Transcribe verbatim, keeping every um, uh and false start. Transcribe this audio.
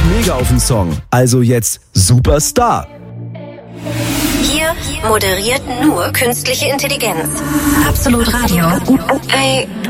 mega auf den Song. Also jetzt Superstar. Hier moderiert nur künstliche Intelligenz. Absolut Radio. Hey,